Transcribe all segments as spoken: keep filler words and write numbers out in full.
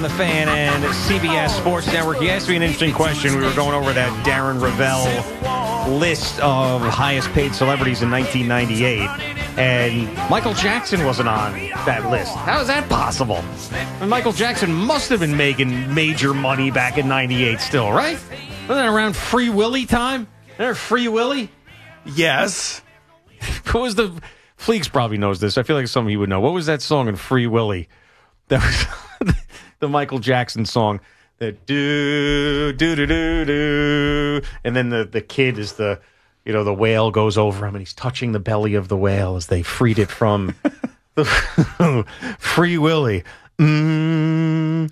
on the Fan and C B S Sports Network. You asked me an interesting question. We were going over that Darren Rovell list of highest paid celebrities in nineteen ninety-eight, and Michael Jackson wasn't on that list. How is that possible? I mean, Michael Jackson must have been making major money back in ninety-eight still, right? Wasn't that around Free Willy time? There, Free Willy? Yes. Who was the... Fleeks probably knows this. I feel like something he would know. What was that song in Free Willy? That was the Michael Jackson song. That do, do, do, do, do. And then the, the kid is the, you know, the whale goes over him and he's touching the belly of the whale as they freed it from the Free Willy. Mm,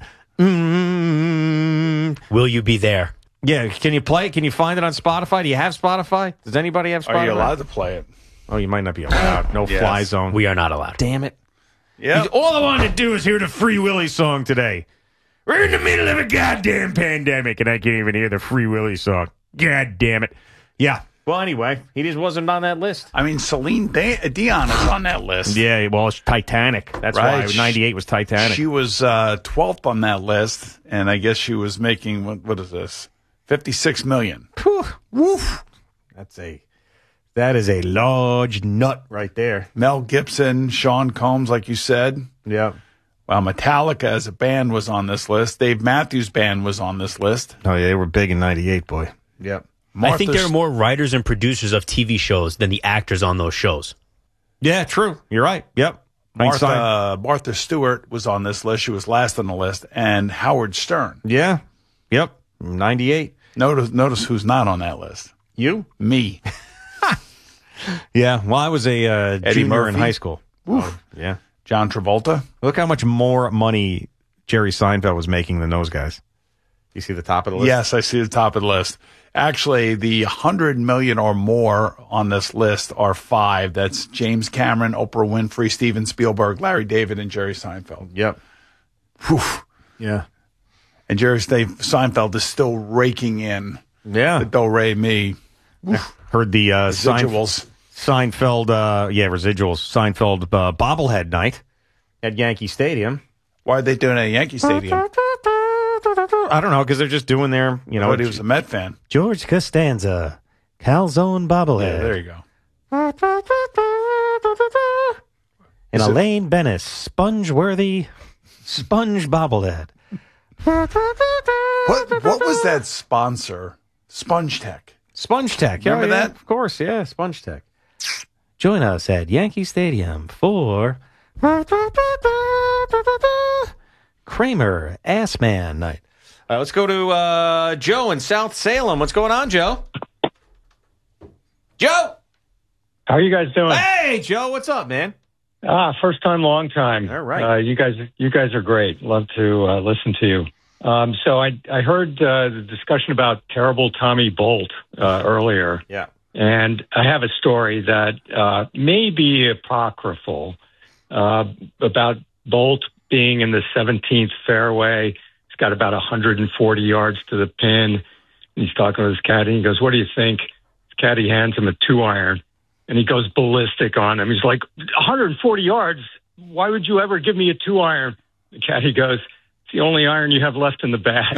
mm. Will you be there? Yeah. Can you play it? Can you find it on Spotify? Do you have Spotify? Does anybody have Spotify? Are you allowed to play it? Oh, you might not be allowed. No Yes. fly zone. We are not allowed. Damn it. Yeah. All I wanted to do is hear the Free Willy song today. We're in the middle of a goddamn pandemic, and I can't even hear the Free Willy song. God damn it. Yeah. Well, anyway, he just wasn't on that list. I mean, Celine Dion is on that list. Yeah, well, it's Titanic. That's Right. why ninety-eight was Titanic. She was uh, twelfth on that list, and I guess she was making, what, what is this? fifty-six million dollars. Whew. Woof. That's a... That is a large nut right there. Mel Gibson, Sean Combs, like you said. Yeah. Well, Metallica as a band was on this list. Dave Matthews Band was on this list. Oh, yeah, they were big in ninety-eight, boy. Yep. I think there are more writers and producers of T V shows than the actors on those shows. Yeah, true. You're right. Yep. Martha, Einstein. uh, Martha Stewart was on this list. She was last on the list. And Howard Stern. Yeah. Yep. ninety-eight. Notice, notice who's not on that list. You? Me. Yeah, well, I was a uh, Eddie junior Murphy. in high school. Oh, yeah. John Travolta. Look how much more money Jerry Seinfeld was making than those guys. You see the top of the list? Yes, I see the top of the list. Actually, the one hundred million or more on this list are five. That's James Cameron, Oprah Winfrey, Steven Spielberg, Larry David, and Jerry Seinfeld. Yep. Whew. Yeah. And Jerry Seinfeld is still raking in Yeah. the do-re mi. Heard the uh, Residuals. Sein- Seinfeld, uh, yeah, residuals. Seinfeld uh, bobblehead night at Yankee Stadium. Why are they doing it at Yankee Stadium? I don't know, because they're just doing their, you I know. thought he was a Met fan. George Costanza, Calzone bobblehead. Yeah, there you go. And Is it- Elaine Bennis, sponge-worthy sponge bobblehead. What, what was that sponsor? Sponge Tech. Sponge Tech. Remember Oh, yeah, that? Of course, yeah, Sponge Tech. Join us at Yankee Stadium for Kramer Assman Night. All right, let's go to uh, Joe in South Salem. What's going on, Joe? Joe! How are you guys doing? Hey, Joe, what's up, man? Ah, first time, long time. All right. Uh, you guys, you guys are great. Love to uh, listen to you. Um, so I, I heard uh, the discussion about terrible Tommy Bolt uh, earlier, Yeah. and I have a story that uh, may be apocryphal uh, about Bolt being in the seventeenth fairway. He's got about one hundred forty yards to the pin. And he's talking with his caddy. He goes, "What do you think?" His caddy hands him a two iron. And he goes ballistic on him. He's like, one hundred forty yards? Why would you ever give me a two iron? The caddy goes, "It's the only iron you have left in the bag."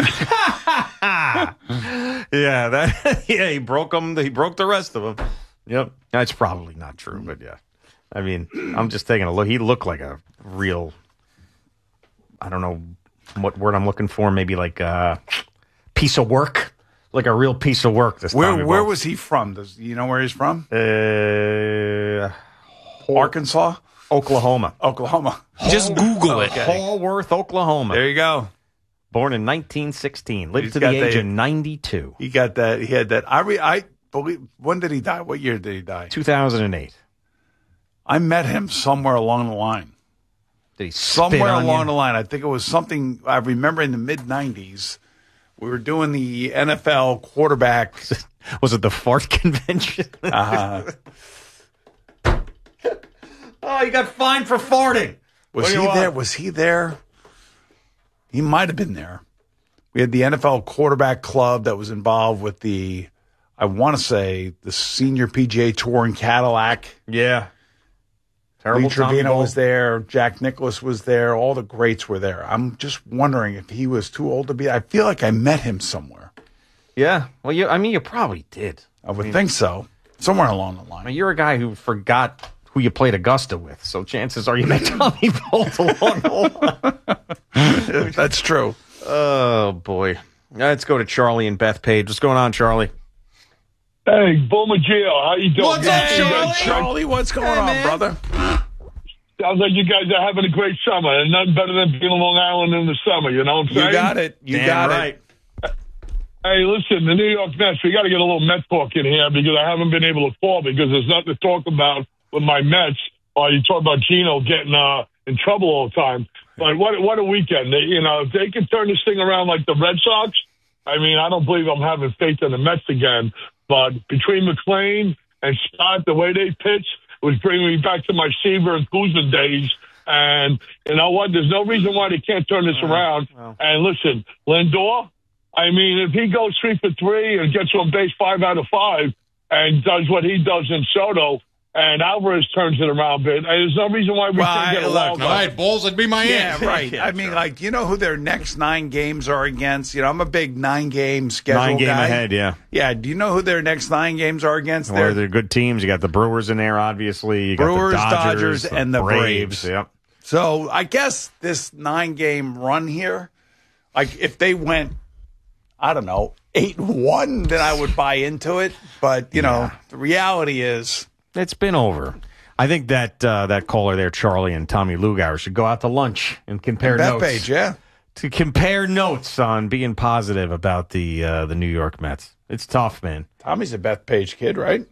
Yeah, that. Yeah, he broke them. He broke the rest of them. Yep, that's probably not true, but yeah. I mean, I'm just taking a look. He looked like a real. I don't know what word I'm looking for. Maybe like a piece of work, like a real piece of work. This Where Tommy where Bolt. was he from? Does you know where he's from? Uh, Arkansas? Oklahoma. Oklahoma. Just Google it. Okay. Hallworth, Oklahoma. There you go. Born in nineteen sixteen. Lived He's to the got age the- of ninety-two. He got that. He had that. I re, I believe. When did he die? What year did he die? two thousand eight. I met him somewhere along the line. Did he spit Somewhere on along you? the line. I think it was something I remember in the mid nineties. We were doing the N F L quarterback. Was it the fart convention? Uh, Oh, you got fined for farting. What was do he you want? there? Was he there? He might have been there. We had the N F L quarterback club that was involved with the, I want to say, the senior P G A Tour in Cadillac. Yeah. Terrible Lee Tommy Trevino Bolt. was there. Jack Nicklaus was there. All the greats were there. I'm just wondering if he was too old to be. I feel like I met him somewhere. Yeah. Well, you, I mean, you probably did. I would think so. Somewhere along the I line. mean, you're a guy who forgot who you played Augusta with, so chances are you met Tommy Bolt along the line. That's true. Oh, boy. Let's go to Charlie and Bethpage. What's going on, Charlie? Hey, Boomer Gio, how you doing? What's up, Hey, Charlie? Charlie, what's going Hey, on, man. brother? Sounds like you guys are having a great summer, and nothing better than being on Long Island in the summer. You know what I'm saying? You got it. You Damn got right. it. Hey, listen, the New York Mets, we got to get a little Met talk in here because I haven't been able to call because there's nothing to talk about with my Mets. Or you talk about Gino getting uh, in trouble all the time. But what what a weekend. They, you know, if they can turn this thing around like the Red Sox, I mean, I don't believe I'm having faith in the Mets again. But between McClain and Scott, the way they pitch was bringing me back to my Seaver and Kuzma days. And you know what? There's no reason why they can't turn this around. well. And listen, Lindor, I mean, if he goes three for three and gets on base five out of five and does what he does in Soto, and Alvarez turns it around a bit, and there's no reason why we Well, can't get I- a look, wild all card. Right, Bulls would be my Yeah, answer. right. Yeah, I mean, sure. like, you know who their next nine games are against? You know, I'm a big nine-game schedule Nine game guy. ahead, yeah. Yeah, do you know who their next nine games are against? Or They're- they're good teams. You got the Brewers in there, obviously. You got Brewers, the Dodgers, Dodgers, and the Braves. Yep. So I guess this nine-game run here, like if they went, I don't know, eight and one, then I would buy into it. But you know, the reality is, It's been over. I think that uh, that caller there, Charlie and Tommy Lugauer, should go out to lunch and compare that notes. page, yeah. To compare notes on being positive about the uh, the New York Mets. It's tough, man. Tommy's a Bethpage kid, right?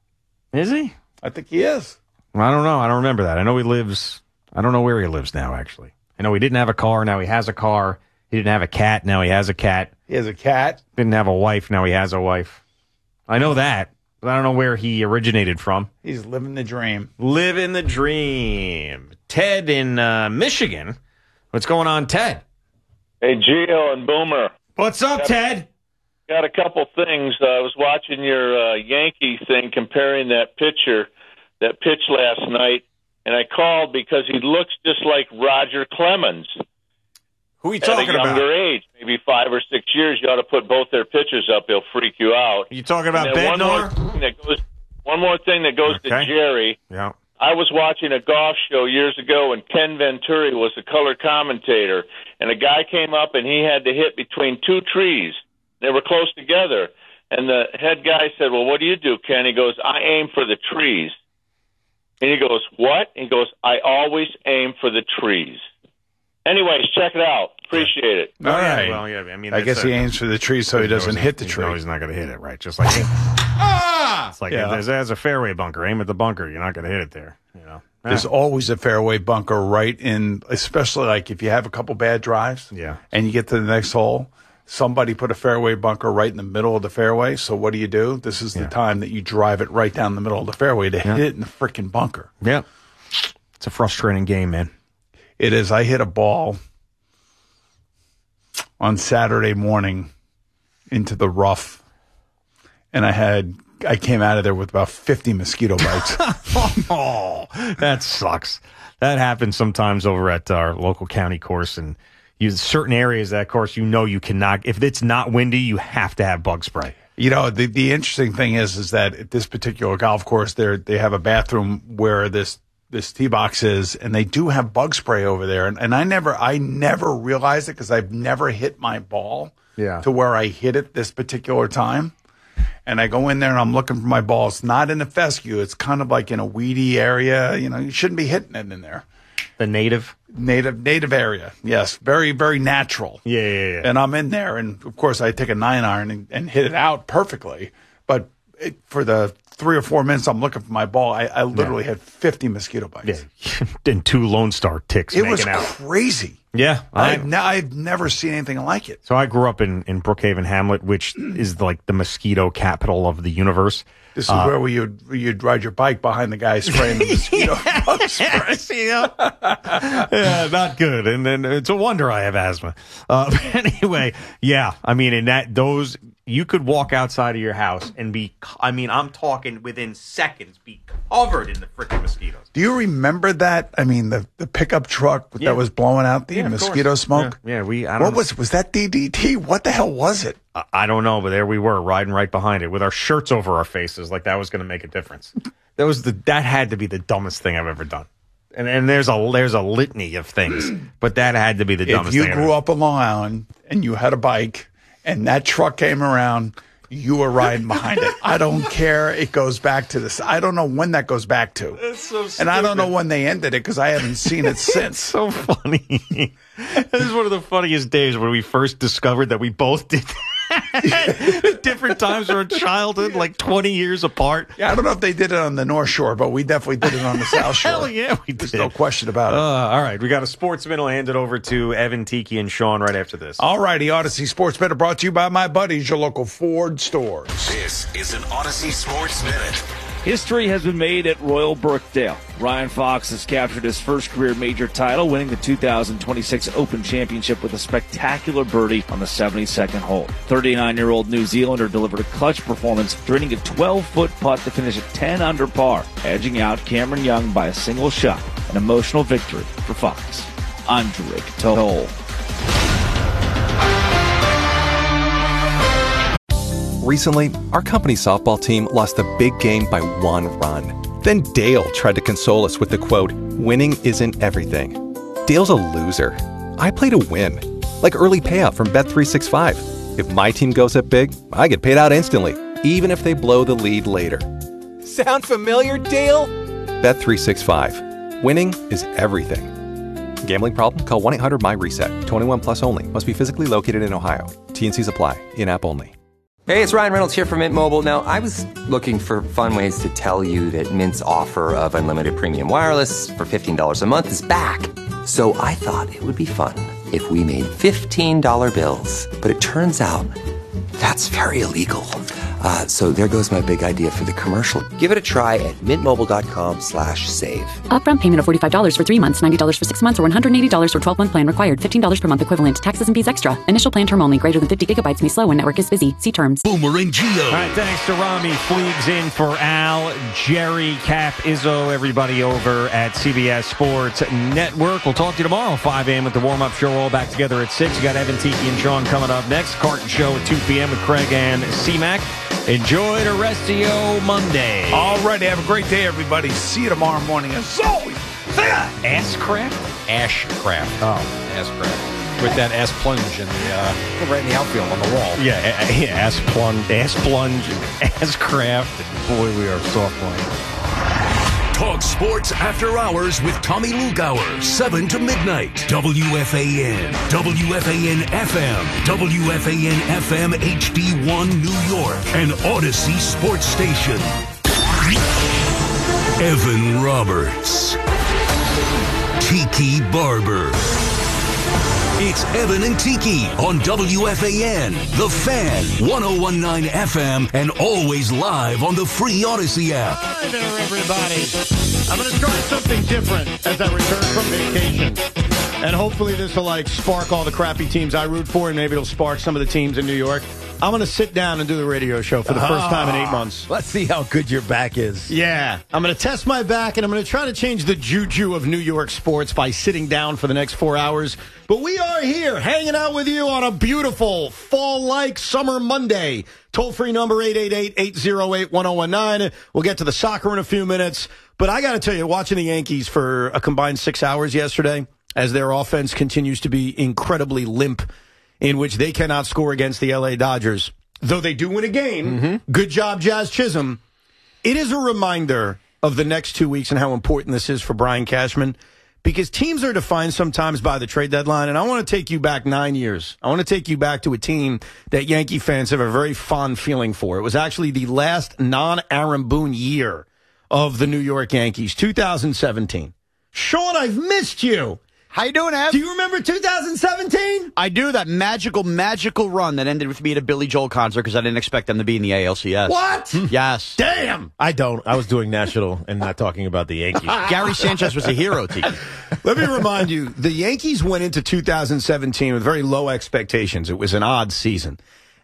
Is he? I think he is. Well, I don't know. I don't remember that. I know he lives. I don't know where he lives now. Actually, I know he didn't have a car. Now he has a car. He didn't have a cat. Now he has a cat. He has a cat. Didn't have a wife. Now he has a wife. I know that, but I don't know where he originated from. He's living the dream. Living the dream. Ted in uh, Michigan. What's going on, Ted? Hey, Gio and Boomer. What's up, Ted? Got a couple things. Uh, I was watching your uh, Yankee thing comparing that pitcher, that pitch last night, and I called because he looks just like Roger Clemens Who are you at a talking younger about? age, maybe five or six years. You ought to put both their pitchers up. They'll freak you out. Are you talking about And then one more Bednar? thing that goes, one more thing that goes Okay. to Jerry. Yeah. I was watching a golf show years ago, and Ken Venturi was the color commentator. And a guy came up, and he had to hit between two trees. They were close together. And the head guy said, well, what do you do, Ken? He goes, I aim for the trees. And he goes, what? He goes, I always aim for the trees. Anyways, check it out. Appreciate it. All right. Well, yeah. I mean, I that's guess a- he aims for the tree so he doesn't knows- hit the he tree. knows he's not going to hit it, right? Just like Ah! it's like Yeah. there's, there's a fairway bunker. Aim at the bunker. You're not going to hit it there. You know. There's always a fairway bunker right in, especially like if you have a couple bad drives Yeah. and you get to the next hole, somebody put a fairway bunker right in the middle of the fairway. So what do you do? This is the Yeah. time that you drive it right down the middle of the fairway to hit it in the freaking bunker. Yeah. It's a frustrating game, man. It is. I hit a ball on Saturday morning into the rough, and I had I came out of there with about fifty mosquito bites. Oh, that sucks. That happens sometimes over at our local county course, and you certain areas of that course, you know, you cannot. If it's not windy, you have to have bug spray. You know, the the interesting thing is, is that at this particular golf course, they they have a bathroom where this this tee box is, and they do have bug spray over there. And, and I never I never realized it because I've never hit my ball Yeah. to where I hit it this particular time. And I go in there and I'm looking for my ball. It's not in a fescue. It's kind of like in a weedy area. You know, you shouldn't be hitting it in there. The native. Native native area. Yes, very very natural. Yeah, yeah, yeah. And I'm in there, and of course I take a nine iron and, and hit it out perfectly. But it, for the three or four minutes I'm looking for my ball, I, I literally had fifty mosquito bites. Yeah. and two Lone Star ticks It making was out. crazy. Yeah. I, I've, ne- I've never seen anything like it. so I grew up in, in Brookhaven Hamlet, which is like the mosquito capital of the universe. This is where you'd, you'd ride your bike behind the guy spraying the mosquito bug spray. See, yeah. yeah, not good. And then it's a wonder I have asthma. Uh, but anyway, yeah, I mean, in that those you could walk outside of your house and be, I mean, I'm talking within seconds, be covered in the freaking mosquitoes. Do you remember that? I mean, the, the pickup truck Yeah. that was blowing out the Yeah, of mosquito course. smoke? Yeah, yeah, we, I don't What know. was, was that D D T? What the hell was it? I- I don't know, but there we were riding right behind it with our shirts over our faces like that was going to make a difference. That was the, that had to be the dumbest thing I've ever done. And and there's a there's a litany of things, but that had to be the dumbest If you thing. grew up on Long Island and you had a bike and that truck came around, you were riding behind it. I don't care. It goes back to this. I don't know when that goes back to. It's so And I don't know stupid. when they ended it because I haven't seen it since. So funny. This is one of the funniest days when we first discovered that we both did that at different times of our childhood, like twenty years apart. Yeah, I don't know if they did it on the North Shore, but we definitely did it on the South Shore. Hell yeah, we There's did. no question about it. Uh, all right, we got a sportsman. I'll hand it over to Evan, Tiki, and Sean right after this. All righty, Odyssey Sports Minute brought to you by my buddies, your local Ford stores. This is an Odyssey Sports Minute. History has been made at Royal Brookdale. Ryan Fox has captured his first career major title, winning the two thousand twenty-six Open Championship with a spectacular birdie on the seventy-second hole. thirty-nine-year-old New Zealander delivered a clutch performance, draining a twelve-foot putt to finish at ten under par, edging out Cameron Young by a single shot. An emotional victory for Fox. I'm Drake Toll. Recently, our company softball team lost a big game by one run. Then Dale tried to console us with the quote, "Winning isn't everything." Dale's a loser. I play to win. Like early payout from Bet three sixty-five. If my team goes up big, I get paid out instantly, even if they blow the lead later. Sound familiar, Dale? Bet three sixty-five. Winning is everything. Gambling problem? Call one eight hundred M Y reset. twenty-one plus only. Must be physically located in Ohio. T N Cs apply. In-app only. Hey, it's Ryan Reynolds here from Mint Mobile. Now, I was looking for fun ways to tell you that Mint's offer of unlimited premium wireless for fifteen dollars a month is back. So I thought it would be fun if we made fifteen dollar bills. But it turns out that's very illegal. Uh, so there goes my big idea for the commercial. Give it a try at mintmobile.com slash save. Upfront payment of forty-five dollars for three months, ninety dollars for six months, or one hundred eighty dollars for twelve-month plan required. fifteen dollars per month equivalent. Taxes and fees extra. Initial plan term only. Greater than fifty gigabytes may slow when network is busy. See terms. Boomer and Geo. All right, thanks to Rami. Fleegs in for Al, Jerry, Cap, Izzo, everybody over at C B S Sports Network. We'll talk to you tomorrow, five a.m. with the warm-up show. All back together at six. You got Evan, Tiki, and Sean coming up next. Carton Show at two p.m. with Craig and C-Mac. Enjoy the rest of your Monday. All righty, have a great day, everybody. See you tomorrow morning. As always, see ya! Asscraft? Ashcraft. Oh, Asscraft. With that ass plunge in the uh, right in the outfield on the wall. Yeah, a- a- ass plunge, ass plunge, ass craft. Boy, we are soft playing. Talk sports after hours with Tommy Lugauer, seven to midnight. W F A N, W F A N F M, W F A N F M H D one New York, and Odyssey Sports Station. Evan Roberts. Tiki Barber. It's Evan and Tiki on W F A N, The Fan, one oh one point nine F M, and always live on the free Odyssey app. Hi there, everybody. I'm going to try something different as I return from vacation. And hopefully this will, like, spark all the crappy teams I root for, and maybe it'll spark some of the teams in New York. I'm going to sit down and do the radio show for the first time in eight months. Let's see how good your back is. Yeah. I'm going to test my back, and I'm going to try to change the juju of New York sports by sitting down for the next four hours. But we are here hanging out with you on a beautiful fall-like summer Monday. Toll-free number eight eight eight, eight oh eight, one oh one nine. We'll get to the soccer in a few minutes. But I got to tell you, watching the Yankees for a combined six hours yesterday, as their offense continues to be incredibly limp, in which they cannot score against the L A Dodgers, though they do win a game. Mm-hmm. Good job, Jazz Chisholm. It is a reminder of the next two weeks and how important this is for Brian Cashman, because teams are defined sometimes by the trade deadline, and I want to take you back nine years. I want to take you back to a team that Yankee fans have a very fond feeling for. It was actually the last non-Aaron Boone year of the New York Yankees, two thousand seventeen. Sean, I've missed you. How you doing, Ev? Do you remember two thousand seventeen? I do. That magical, magical run that ended with me at a Billy Joel concert because I didn't expect them to be in the A L C S. What? Yes. Damn. I don't. I was doing national and not talking about the Yankees. Gary Sanchez was a hero, Tiki. Let me remind you, the Yankees went into two thousand seventeen with very low expectations. It was an odd season.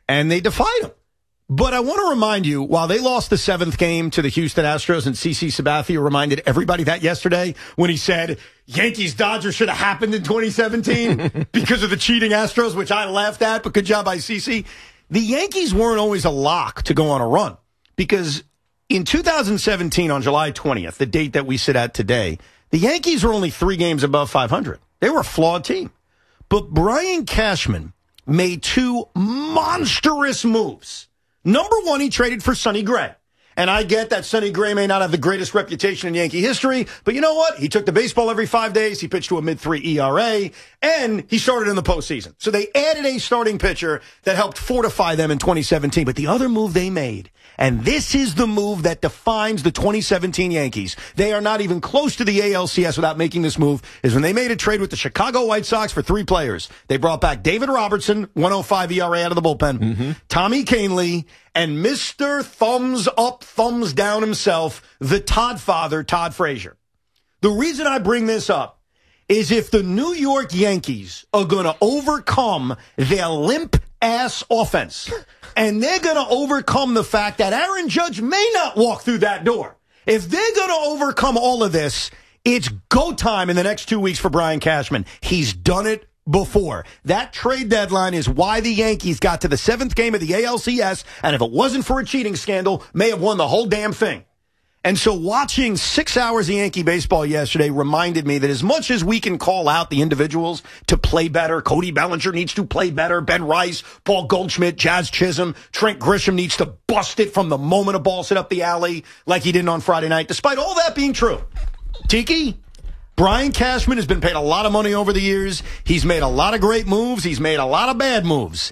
and they defied them. But I want to remind you, while they lost the seventh game to the Houston Astros, and C C Sabathia reminded everybody that yesterday when he said Yankees-Dodgers should have happened in twenty seventeen because of the cheating Astros, which I laughed at, but good job by C C. The Yankees weren't always a lock to go on a run because in two thousand seventeen, on July twentieth, the date that we sit at today, the Yankees were only three games above five hundred. They were a flawed team. But Brian Cashman made two monstrous moves. Number one, he traded for Sonny Gray. And I get that Sonny Gray may not have the greatest reputation in Yankee history, but you know what? He took the baseball every five days. He pitched to a mid three E R A, and he started in the postseason. So they added a starting pitcher that helped fortify them in twenty seventeen. But the other move they made, and this is the move that defines the twenty seventeen Yankees, they are not even close to the A L C S without making this move, is when they made a trade with the Chicago White Sox for three players. They brought back David Robertson, one oh five E R A out of the bullpen, mm-hmm. Tommy Kahnle, and Mister Thumbs Up, Thumbs Down himself, the Todd father, Todd Frazier. The reason I bring this up is if the New York Yankees are going to overcome their limp-ass offense, and they're going to overcome the fact that Aaron Judge may not walk through that door, if they're going to overcome all of this, it's go time in the next two weeks for Brian Cashman. He's done it before. That trade deadline is why the Yankees got to the seventh game of the A L C S, and if it wasn't for a cheating scandal, may have won the whole damn thing. And so watching six hours of Yankee baseball yesterday reminded me that as much as we can call out the individuals to play better, Cody Bellinger needs to play better, Ben Rice, Paul Goldschmidt, Jazz Chisholm, Trent Grisham needs to bust it from the moment a ball hit up the alley like he did on Friday night. Despite all that being true, Tiki, Brian Cashman has been paid a lot of money over the years. He's made a lot of great moves. He's made a lot of bad moves.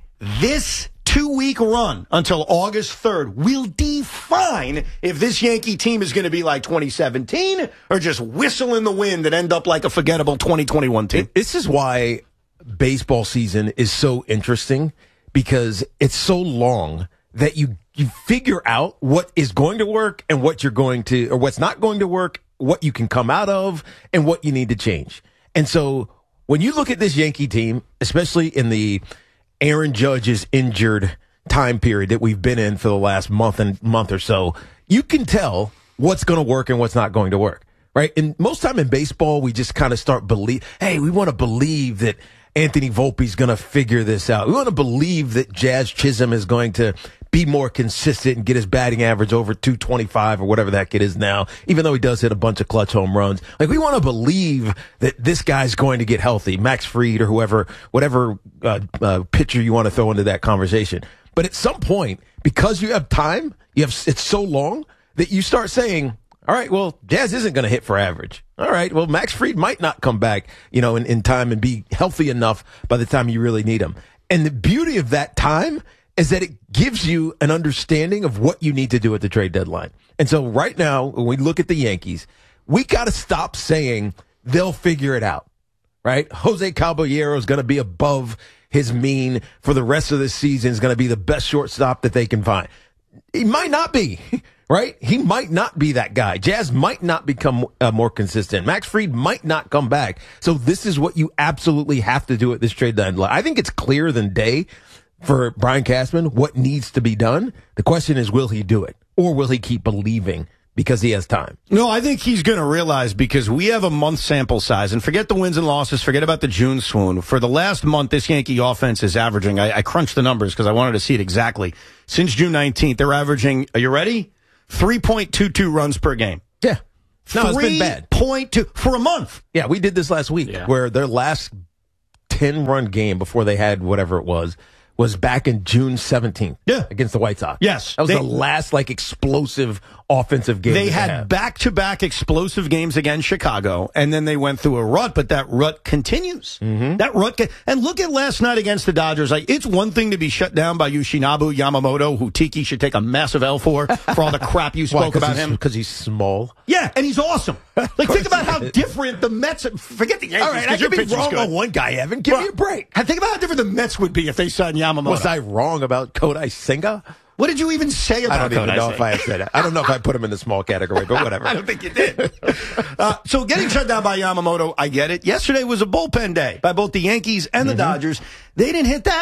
This two-week run until August third will define if this Yankee team is going to be like twenty seventeen or just whistle in the wind and end up like a forgettable twenty twenty-one team. This is why baseball season is so interesting, because it's so long that you, you figure out what is going to work and what you're going to, or what's not going to work, what you can come out of, and what you need to change. And so when you look at this Yankee team, especially in the Aaron Judge's injured time period that we've been in for the last month and month or so, you can tell what's going to work and what's not going to work, right? And most time in baseball, we just kind of start believe, hey, we want to believe that Anthony Volpe's going to figure this out. We want to believe that Jazz Chisholm is going to be more consistent and get his batting average over two twenty-five or whatever that kid is now, even though he does hit a bunch of clutch home runs. Like, we want to believe that this guy's going to get healthy, Max Fried or whoever, whatever uh, uh, pitcher you want to throw into that conversation. But at some point, because you have time, you have it's so long that you start saying, all right, well, Jazz isn't going to hit for average. All right, well, Max Fried might not come back, you know, in, in time and be healthy enough by the time you really need him. And the beauty of that time is that it gives you an understanding of what you need to do at the trade deadline. And so right now, when we look at the Yankees, we got to stop saying they'll figure it out, right? Jose Caballero is going to be above his mean for the rest of the season, is going to be the best shortstop that they can find. He might not be, right? He might not be that guy. Jazz might not become uh, more consistent. Max Fried might not come back. So this is what you absolutely have to do at this trade deadline. I think it's clearer than day for Brian Cashman what needs to be done. The question is, will he do it? Or will he keep believing because he has time? No, I think he's going to realize, because we have a month sample size, and forget the wins and losses, forget about the June swoon. For the last month, this Yankee offense is averaging, I, I crunched the numbers because I wanted to see it exactly. Since June nineteenth, they're averaging, are you ready? three point two two runs per game. Yeah. No, it's been bad. three point two for a month. Yeah, we did this last week, yeah, where their last ten-run game before they had whatever it was, was back in June seventeenth, yeah, against the White Sox. Yes. That was they, the last, like, explosive offensive game. They had had. back-to-back explosive games against Chicago, and then they went through a rut, but that rut continues. Mm-hmm. That rut, and look at last night against the Dodgers. Like, it's one thing to be shut down by Yoshinobu Yamamoto, who Tiki should take a massive L for, for all the crap you spoke Why, about him. Because he's small? Yeah, and he's awesome. Like, think about how different the Mets, forget the Yankees. All right, I could be wrong good. on one guy, Evan. Give well, me a break. Think about how different the Mets would be if they signed Yamamoto. Was I wrong about Kodai Senga? What did you even say about I don't even Kodai know Senga? if I said that. I don't know if I put him in the small category, but whatever. I don't think you did. uh, so getting shut down by Yamamoto, I get it. Yesterday was a bullpen day by both the Yankees and the mm-hmm. Dodgers. They didn't hit that.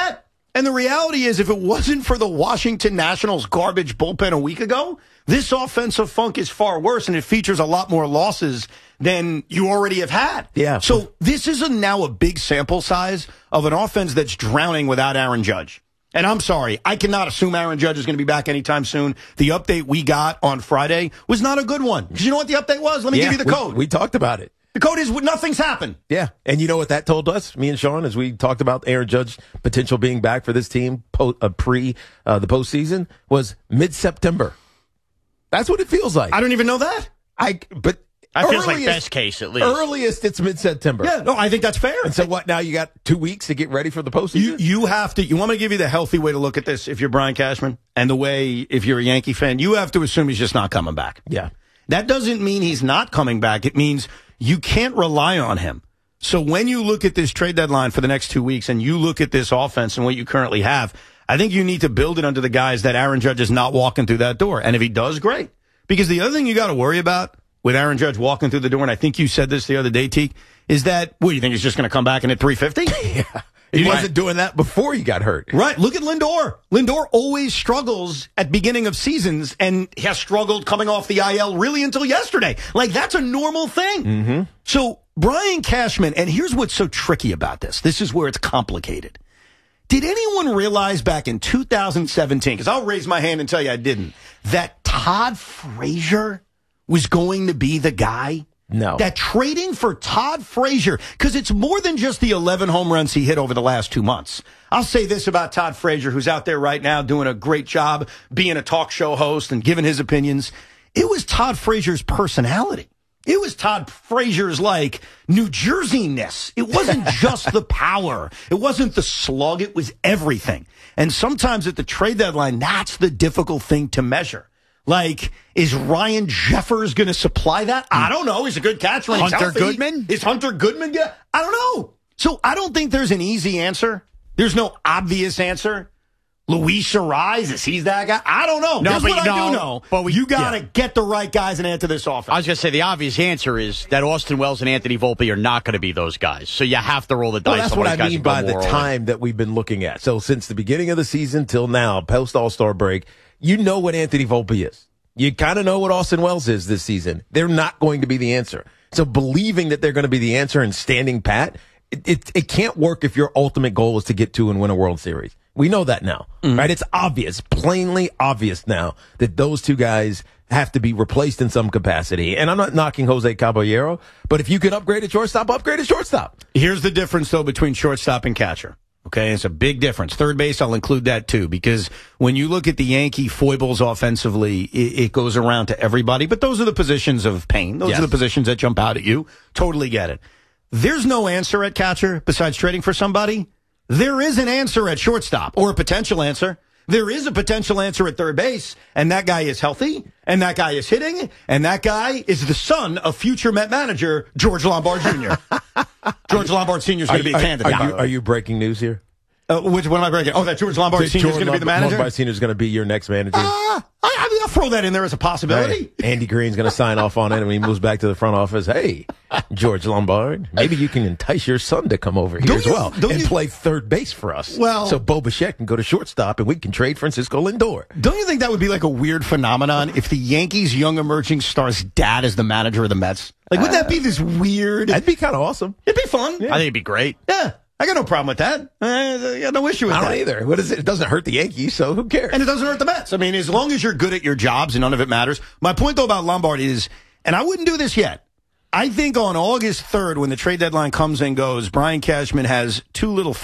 And the reality is, if it wasn't for the Washington Nationals garbage bullpen a week ago, this offensive funk is far worse, and it features a lot more losses than you already have had. Yeah. So this is a, now a big sample size of an offense that's drowning without Aaron Judge. And I'm sorry, I cannot assume Aaron Judge is going to be back anytime soon. The update we got on Friday was not a good one. Because you know what the update was? Let me yeah, give you the we, code. We talked about it. The code is nothing's happened. Yeah. And you know what that told us, me and Sean, as we talked about Aaron Judge potential being back for this team po- uh, pre uh, the postseason, was mid-September. That's what it feels like. I don't even know that. I But That feels like earliest- best case, at least. Earliest, it's mid-September. Yeah, no, I think that's fair. And so what, now you got two weeks to get ready for the postseason? You, you have to, you want me to give you the healthy way to look at this if you're Brian Cashman, and the way, if you're a Yankee fan, you have to assume he's just not coming back. Yeah. That doesn't mean he's not coming back. It means you can't rely on him. So when you look at this trade deadline for the next two weeks and you look at this offense and what you currently have, I think you need to build it under the guise that Aaron Judge is not walking through that door. And if he does, great. Because the other thing you got to worry about with Aaron Judge walking through the door, and I think you said this the other day, Teak, is that, what, you think he's just going to come back in at three fifty? Yeah. He Right. wasn't doing that before he got hurt. Right. Look at Lindor. Lindor always struggles at beginning of seasons and has struggled coming off the I L really until yesterday. Like, that's a normal thing. Mm-hmm. So Brian Cashman, and here's what's so tricky about this. This is where it's complicated. Did anyone realize back in two thousand seventeen, because I'll raise my hand and tell you I didn't, that Todd Frazier was going to be the guy? No. That trading for Todd Frazier, because it's more than just the eleven home runs he hit over the last two months. I'll say this about Todd Frazier, who's out there right now doing a great job being a talk show host and giving his opinions. It was Todd Frazier's personality. It was Todd Frazier's, like, New Jersey-ness. It wasn't just the power. It wasn't the slug. It was everything. And sometimes at the trade deadline, that's the difficult thing to measure. Like, is Ryan Jeffers going to supply that? I don't know. He's a good catcher. And he's Hunter healthy. Goodman? Is Hunter Goodman? Yeah, I don't know. So I don't think there's an easy answer. There's no obvious answer. Luis Arise, is he that guy? I don't know. No, Here's but what you I do know- know. but we- you got to yeah. get the right guys and add to this offense. I was going to say the obvious answer is that Austin Wells and Anthony Volpe are not going to be those guys. So you have to roll the dice. Well, that's on what those I guys mean and go by the more all in. time that we've been looking at. So since the beginning of the season till now, post All-Star break, you know what Anthony Volpe is. You kind of know what Austin Wells is this season. They're not going to be the answer. So believing that they're going to be the answer and standing pat, it, it, it can't work if your ultimate goal is to get to and win a World Series. We know that now, mm-hmm. right? It's obvious, plainly obvious now that those two guys have to be replaced in some capacity. And I'm not knocking Jose Caballero, but if you can upgrade at shortstop, upgrade at shortstop. Here's the difference, though, between shortstop and catcher. Okay, it's a big difference. Third base, I'll include that, too, because when you look at the Yankee foibles offensively, it, it goes around to everybody. But those are the positions of pain. Those Yes. are the positions that jump out at you. Totally get it. There's no answer at catcher besides trading for somebody. There is an answer at shortstop, or a potential answer. There is a potential answer at third base, and that guy is healthy, and that guy is hitting, and that guy is the son of future Met manager George Lombard Junior George Lombard Senior is going to be a Are- candidate. Are, by you, the way. are you breaking news here? Uh, which one am I breaking? Oh, that George Lombard Senior is George going to be the manager? Lombard Senior is going to be your next manager. Uh, I, I mean, I'll throw that in there as a possibility. Right. Andy Green's going to sign off on it, and when he moves back to the front office, hey, George Lombard, maybe you can entice your son to come over here Don't as you- well don't and you- play third base for us. Well- so Bo Bichette can go to shortstop, and we can trade Francisco Lindor. Don't you think that would be like a weird phenomenon if the Yankees' young emerging star's dad is the manager of the Mets? Like, would that be this weird? That'd be kind of awesome. It'd be fun. I think it'd be great. Yeah, I got no problem with that. Uh, I got no issue with I don't that. either. What is it? It doesn't hurt the Yankees, so who cares? And it doesn't hurt the Mets. I mean, as long as you're good at your jobs and none of it matters. My point, though, about Lombard is, and I wouldn't do this yet, I think on August third, when the trade deadline comes and goes, Brian Cashman has two little